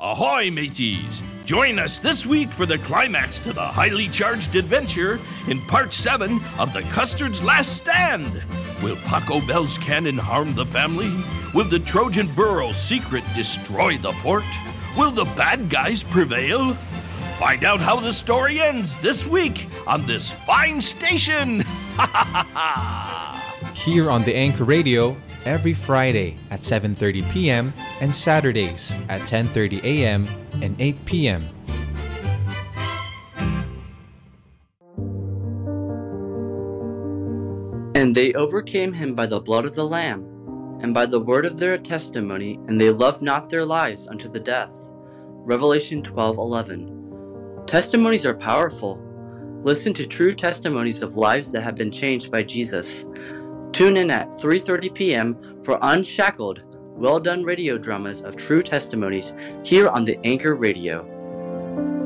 Ahoy, mateys! Join us this week for the climax to the highly charged adventure in Part 7 of The Custard's Last Stand. Will Paco Bell's cannon harm the family? Will the Trojan Burrow secret destroy the fort? Will the bad guys prevail? Find out how the story ends this week on this fine station. Here on the Anchor Radio, every Friday at 7:30 p.m. and Saturdays at 10:30 a.m. and 8 p.m. And they overcame him by the blood of the Lamb, and by the word of their testimony, and they loved not their lives unto the death. Revelation 12:11. Testimonies are powerful. Listen to true testimonies of lives that have been changed by Jesus. Tune in at 3:30 p.m. for unshackled, well-done radio dramas of true testimonies here on the Anchor Radio.